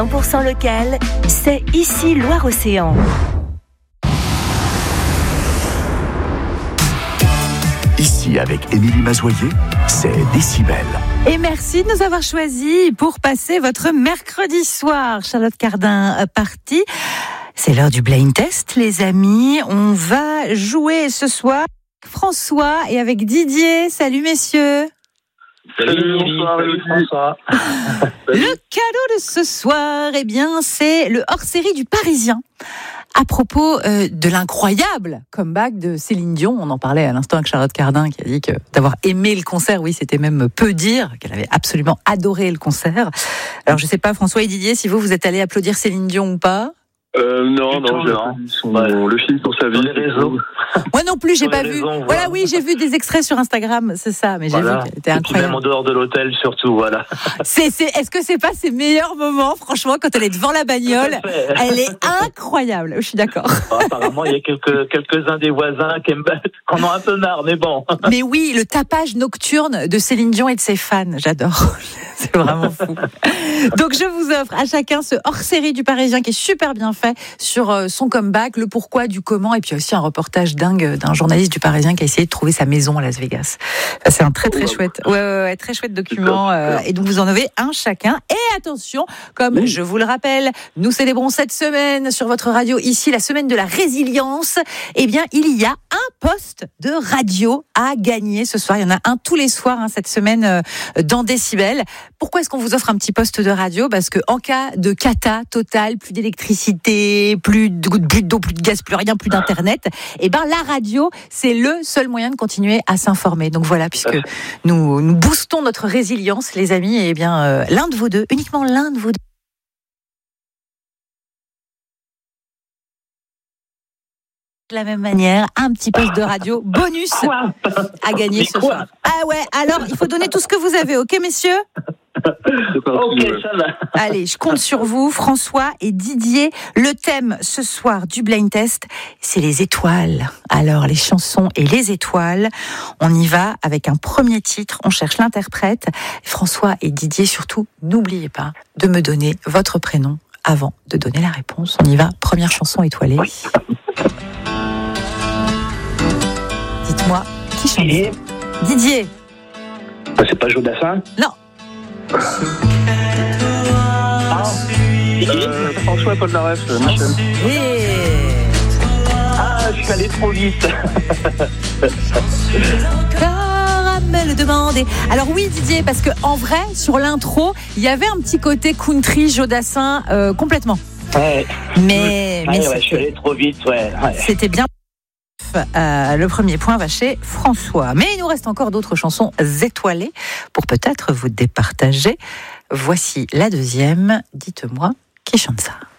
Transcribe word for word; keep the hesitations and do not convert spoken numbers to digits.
cent pour cent local, c'est ici Loire-Océan. Ici, avec Émilie Mazoyer, c'est Décibel. Et merci de nous avoir choisis pour passer votre mercredi soir. Charlotte Cardin partie. C'est l'heure du blind test, les amis. On va jouer ce soir François et avec Didier. Salut messieurs. Salut, bonsoir, François. Le cadeau de ce soir, eh bien, c'est le hors-série du Parisien. À propos euh, de l'incroyable comeback de Céline Dion, on en parlait à l'instant avec Charlotte Cardin qui a dit que d'avoir aimé le concert, oui, c'était même peu dire, qu'elle avait absolument adoré le concert. Alors je sais pas, François et Didier, si vous, vous êtes allés applaudir Céline Dion ou pas? Euh, non, non, j'ai pas vu son, ouais. le film sur sa vie. Les réseaux. Moi non plus, j'ai sur pas vu. Raisons, voilà. voilà, oui, j'ai vu des extraits sur Instagram, c'est ça, mais j'ai voilà. vu qu'elle était incroyable. Même en dehors de l'hôtel, surtout, voilà. C'est, c'est, est-ce que c'est pas ses meilleurs moments, franchement, quand elle est devant la bagnole, elle est incroyable. Je suis d'accord. Bon, apparemment, il y a quelques quelques-uns des voisins qui aiment, qu'on en a un peu marre, mais bon. Mais oui, le tapage nocturne de Céline Dion et de ses fans, j'adore. C'est vraiment fou. Donc je vous offre à chacun ce hors-série du Parisien qui est super bien fait sur son comeback, le pourquoi, du comment, et puis aussi un reportage dingue d'un journaliste du Parisien qui a essayé de trouver sa maison à Las Vegas. Enfin, c'est un très très chouette, ouais, ouais, ouais, très chouette document. Euh, et donc vous en avez un chacun. Et attention, comme oui. je vous le rappelle, nous célébrons cette semaine sur votre radio ici la semaine de la résilience. Eh bien, il y a un poste de radio à gagner ce soir. Il y en a un tous les soirs hein, cette semaine euh, dans Décibel. Pourquoi est-ce qu'on vous offre un petit poste de radio ? Parce que en cas de cata totale, plus d'électricité, plus de, plus d'eau, plus de gaz, plus rien, plus d'internet, et ben la radio, c'est le seul moyen de continuer à s'informer. Donc voilà, puisque nous nous boostons notre résilience, les amis, et bien euh, l'un de vous deux, uniquement l'un de vous deux. De la même manière, un petit poste de radio bonus à gagner ce soir. Ah ouais, alors il faut donner tout ce que vous avez, ok messieurs ? Ok, ça va. Allez, je compte sur vous, François et Didier. Le thème ce soir du blind test, c'est les étoiles. Alors, les chansons et les étoiles. On y va avec un premier titre. On cherche l'interprète. François et Didier, surtout, n'oubliez pas de me donner votre prénom avant de donner la réponse. On y va. Première chanson étoilée. Dites-moi, qui chante ? Didier. Didier. Ah, c'est pas Jodassin ? Non. Ah, euh, François Polnareff, Michel. Et... Ah, je suis allé trop vite. Caramel demandé. Alors oui Didier, parce que en vrai, sur l'intro, il y avait un petit côté country Jodassin euh, complètement. Ouais. Mais, ouais, mais ouais, je suis allé trop vite, ouais. ouais. C'était bien. Euh, le premier point va chez François. Mais il nous reste encore d'autres chansons étoilées pour peut-être vous départager. Voici la deuxième. Dites-moi qui chante ça.